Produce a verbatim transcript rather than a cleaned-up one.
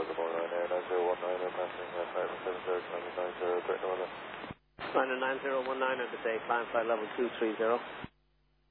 good morning, Ryanair nine zero one nine, passing flight seven zero, nine zero, correct number. Ryanair nine zero one nine, good day, climb flight level two three zero.